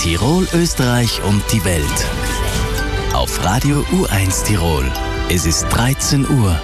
Tirol, Österreich und die Welt. Auf Radio U1 Tirol. Es ist 13 Uhr.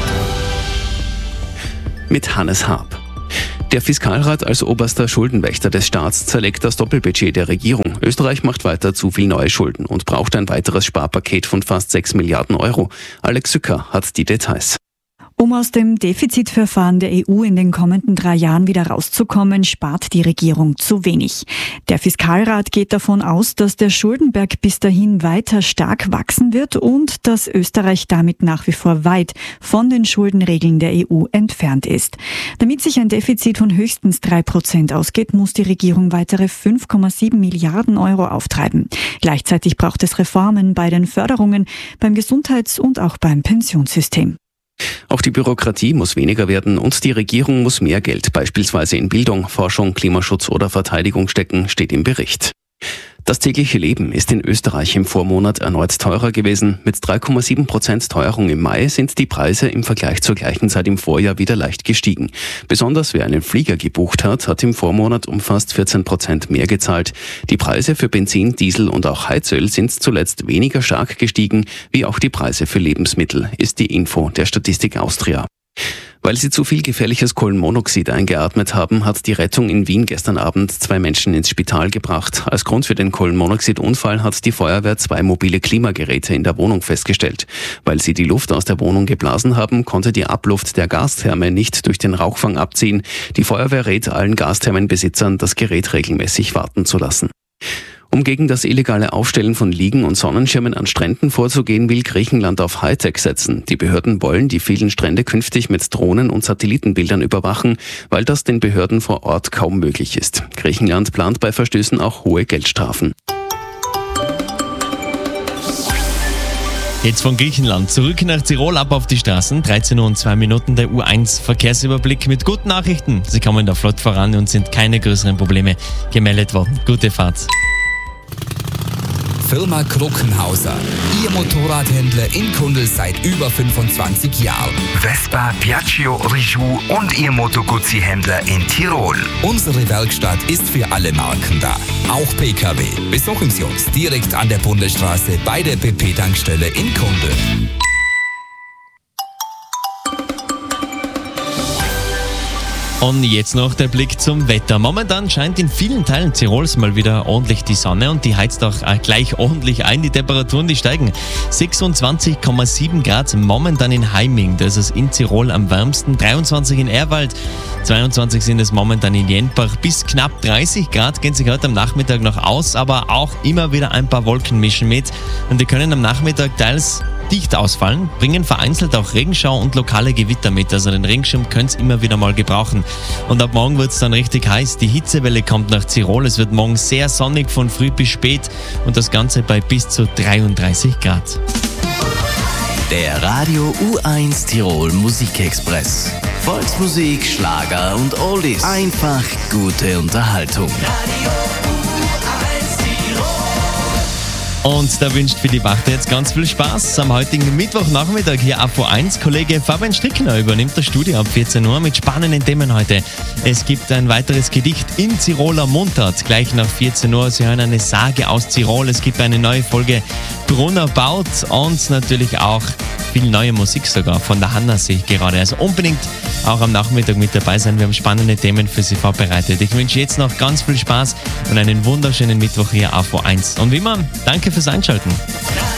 Mit Hannes Haab. Der Fiskalrat als oberster Schuldenwächter des Staats zerlegt das Doppelbudget der Regierung. Österreich macht weiter zu viel neue Schulden und braucht ein weiteres Sparpaket von fast 6 Milliarden Euro. Alex Sücker hat die Details. Um aus dem Defizitverfahren der EU in den kommenden 3 Jahren wieder rauszukommen, spart die Regierung zu wenig. Der Fiskalrat geht davon aus, dass der Schuldenberg bis dahin weiter stark wachsen wird und dass Österreich damit nach wie vor weit von den Schuldenregeln der EU entfernt ist. Damit sich ein Defizit von höchstens 3% ausgeht, muss die Regierung weitere 5,7 Milliarden Euro auftreiben. Gleichzeitig braucht es Reformen bei den Förderungen, beim Gesundheits- und auch beim Pensionssystem. Auch die Bürokratie muss weniger werden und die Regierung muss mehr Geld beispielsweise in Bildung, Forschung, Klimaschutz oder Verteidigung stecken, steht im Bericht. Das tägliche Leben ist in Österreich im Vormonat erneut teurer gewesen. Mit 3,7% Teuerung im Mai sind die Preise im Vergleich zur gleichen Zeit im Vorjahr wieder leicht gestiegen. Besonders wer einen Flieger gebucht hat im Vormonat um fast 14% mehr gezahlt. Die Preise für Benzin, Diesel und auch Heizöl sind zuletzt weniger stark gestiegen, wie auch die Preise für Lebensmittel, ist die Info der Statistik Austria. Weil sie zu viel gefährliches Kohlenmonoxid eingeatmet haben, hat die Rettung in Wien gestern Abend 2 Menschen ins Spital gebracht. Als Grund für den Kohlenmonoxidunfall hat die Feuerwehr 2 mobile Klimageräte in der Wohnung festgestellt. Weil sie die Luft aus der Wohnung geblasen haben, konnte die Abluft der Gastherme nicht durch den Rauchfang abziehen. Die Feuerwehr rät allen Gasthermenbesitzern, das Gerät regelmäßig warten zu lassen. Um gegen das illegale Aufstellen von Liegen und Sonnenschirmen an Stränden vorzugehen, will Griechenland auf Hightech setzen. Die Behörden wollen die vielen Strände künftig mit Drohnen und Satellitenbildern überwachen, weil das den Behörden vor Ort kaum möglich ist. Griechenland plant bei Verstößen auch hohe Geldstrafen. Jetzt von Griechenland zurück nach Tirol, ab auf die Straßen. 13 Uhr und 2 Minuten der U1 Verkehrsüberblick mit guten Nachrichten. Sie kommen da flott voran und sind keine größeren Probleme gemeldet worden. Gute Fahrt. Firma Kruckenhauser. Ihr Motorradhändler in Kundl seit über 25 Jahren. Vespa, Piaggio, Rijou und Ihr Moto Guzzi-Händler in Tirol. Unsere Werkstatt ist für alle Marken da. Auch PKW. Besuchen Sie uns direkt an der Bundesstraße bei der BP-Tankstelle in Kundl. Und jetzt noch der Blick zum Wetter. Momentan scheint in vielen Teilen Tirols mal wieder ordentlich die Sonne und die heizt auch gleich ordentlich ein. Die Temperaturen, die steigen. 26,7 Grad momentan in Heiming, das ist in Tirol am wärmsten. 23 in Erwald, 22 sind es momentan in Jenbach. Bis knapp 30 Grad gehen sich heute am Nachmittag noch aus, aber auch immer wieder ein paar Wolken mischen mit. Und die können am Nachmittag teils dicht ausfallen, bringen vereinzelt auch Regenschau und lokale Gewitter mit. Also den Regenschirm könnt ihr immer wieder mal gebrauchen. Und ab morgen wird es dann richtig heiß. Die Hitzewelle kommt nach Tirol. Es wird morgen sehr sonnig von früh bis spät und das Ganze bei bis zu 33 Grad. Der Radio U1 Tirol Musikexpress. Volksmusik, Schlager und Oldies. Einfach gute Unterhaltung. Und da wünscht Philipp Wachter jetzt ganz viel Spaß am heutigen Mittwochnachmittag hier auf U1. Kollege Fabian Strickner übernimmt das Studio ab 14 Uhr mit spannenden Themen heute. Es gibt ein weiteres Gedicht in Tiroler Mundart, gleich nach 14 Uhr. Sie hören eine Sage aus Tirol. Es gibt eine neue Folge Brunner baut und natürlich auch viel neue Musik sogar von der Hanna sehe ich gerade. Also unbedingt auch am Nachmittag mit dabei sein. Wir haben spannende Themen für Sie vorbereitet. Ich wünsche jetzt noch ganz viel Spaß und einen wunderschönen Mittwoch hier auf U1. Und wie immer, danke fürs Einschalten.